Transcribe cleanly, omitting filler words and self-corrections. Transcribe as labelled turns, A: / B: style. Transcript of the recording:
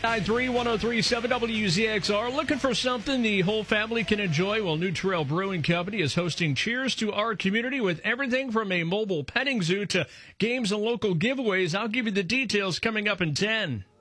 A: 93.103.7 WZXR. Looking for something the whole family can enjoy? Well, New Trail Brewing Company is hosting Cheers to Our Community with everything from a mobile petting zoo to games and local giveaways. I'll give you the details coming up in 10.